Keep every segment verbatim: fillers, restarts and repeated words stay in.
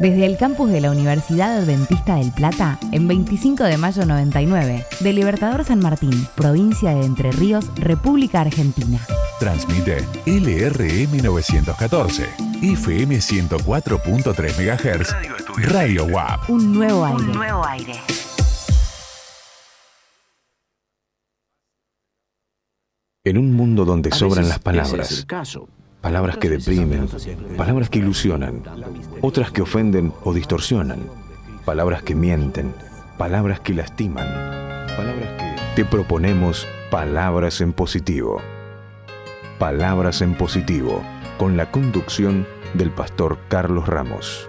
Desde el campus de la Universidad Adventista del Plata, en veinticinco de mayo noventa y nueve, de Libertador San Martín, provincia de Entre Ríos, República Argentina. Transmite L R M novecientos catorce, F M ciento cuatro punto tres megahertz, Radio U A P. Un nuevo aire. Un nuevo aire. En un mundo donde sobran las palabras, palabras que deprimen, palabras que ilusionan, otras que ofenden o distorsionan, palabras que mienten, palabras que lastiman, palabras que... Te proponemos Palabras en Positivo. Palabras en Positivo, con la conducción del pastor Carlos Ramos.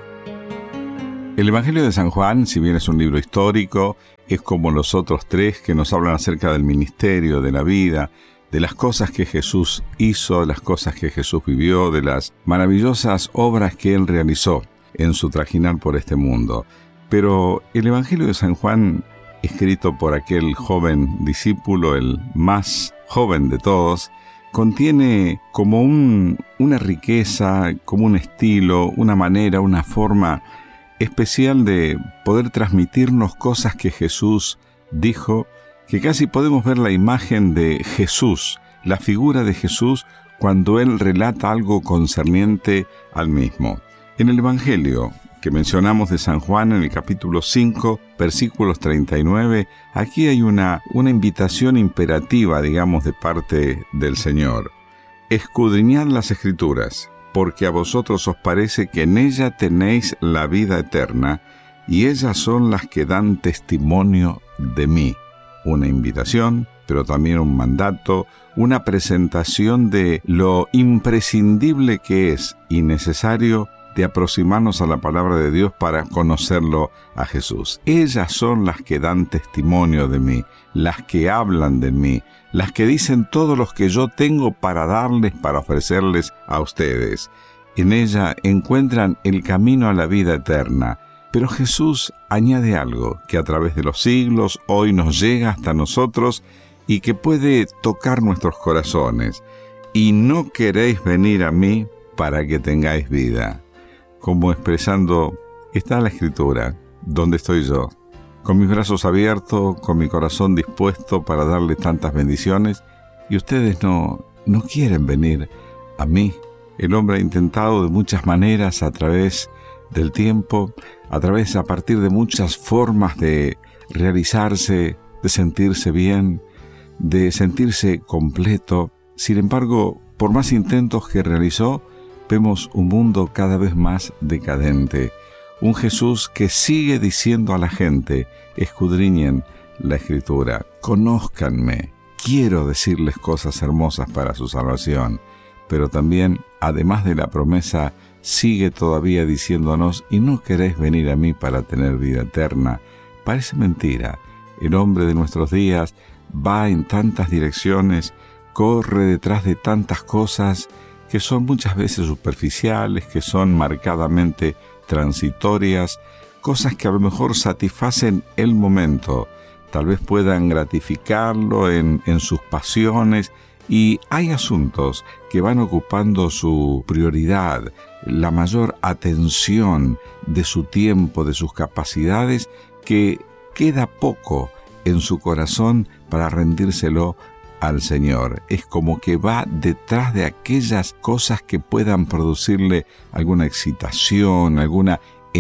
El Evangelio de San Juan, si bien es un libro histórico, es como los otros tres que nos hablan acerca del ministerio, de la vida, de las cosas que Jesús hizo, de las cosas que Jesús vivió, de las maravillosas obras que Él realizó en su trajinar por este mundo. Pero el Evangelio de San Juan, escrito por aquel joven discípulo, el más joven de todos, contiene como un, una riqueza, como un estilo, una manera, una forma especial de poder transmitirnos cosas que Jesús dijo, que casi podemos ver la imagen de Jesús, la figura de Jesús, cuando Él relata algo concerniente al mismo. En el Evangelio que mencionamos de San Juan, en el capítulo cinco, versículos treinta y nueve, aquí hay una, una invitación imperativa, digamos, de parte del Señor. Escudriñad las Escrituras, porque a vosotros os parece que en ella tenéis la vida eterna, y ellas son las que dan testimonio de mí. Una invitación, pero también un mandato, una presentación de lo imprescindible que es y necesario de aproximarnos a la palabra de Dios para conocerlo a Jesús. Ellas son las que dan testimonio de mí, las que hablan de mí, las que dicen todo lo que yo tengo para darles, para ofrecerles a ustedes. En ella encuentran el camino a la vida eterna. Pero Jesús añade algo que a través de los siglos hoy nos llega hasta nosotros y que puede tocar nuestros corazones. Y no queréis venir a mí para que tengáis vida. Como expresando, está la Escritura, donde estoy yo, con mis brazos abiertos, con mi corazón dispuesto para darle tantas bendiciones, y ustedes no, no quieren venir a mí. El hombre ha intentado de muchas maneras a través del tiempo, a través, a partir de muchas formas de realizarse, de sentirse bien, de sentirse completo. Sin embargo, por más intentos que realizó, vemos un mundo cada vez más decadente. Un Jesús que sigue diciendo a la gente, escudriñen la Escritura, conózcanme, quiero decirles cosas hermosas para su salvación. Pero también, además de la promesa, sigue todavía diciéndonos, y no queréis venir a mí para tener vida eterna. Parece mentira. El hombre de nuestros días va en tantas direcciones, corre detrás de tantas cosas que son muchas veces superficiales, que son marcadamente transitorias, cosas que a lo mejor satisfacen el momento, tal vez puedan gratificarlo en, en sus pasiones, y hay asuntos que van ocupando su prioridad, la mayor atención de su tiempo, de sus capacidades, que queda poco en su corazón para rendírselo al Señor. Es como que va detrás de aquellas cosas que puedan producirle alguna excitación, alguna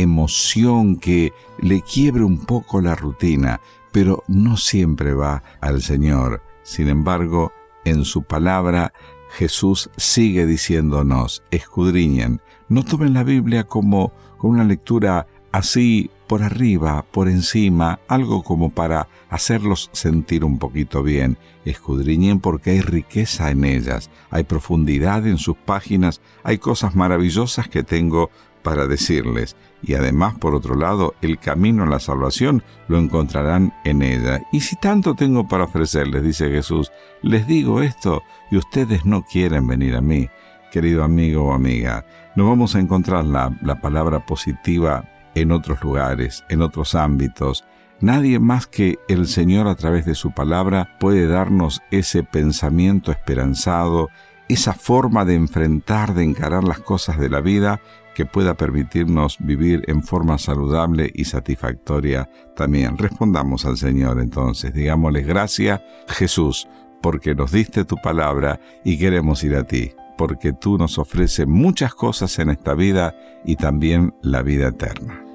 emoción que le quiebre un poco la rutina, pero no siempre va al Señor. Sin embargo, en su palabra, Jesús sigue diciéndonos, escudriñen. No tomen la Biblia como con una lectura así por arriba, por encima, algo como para hacerlos sentir un poquito bien. Escudriñen porque hay riqueza en ellas, hay profundidad en sus páginas, hay cosas maravillosas que tengo para decirles. Y además, por otro lado, el camino a la salvación lo encontrarán en ella. Y si tanto tengo para ofrecerles, dice Jesús, les digo esto y ustedes no quieren venir a mí. Querido amigo o amiga, no vamos a encontrar la, la palabra positiva en otros lugares, en otros ámbitos. Nadie más que el Señor a través de su palabra puede darnos ese pensamiento esperanzado, esa forma de enfrentar, de encarar las cosas de la vida que pueda permitirnos vivir en forma saludable y satisfactoria también. Respondamos al Señor entonces, digámosle gracias, Jesús, porque nos diste tu palabra y queremos ir a ti, porque tú nos ofreces muchas cosas en esta vida y también la vida eterna.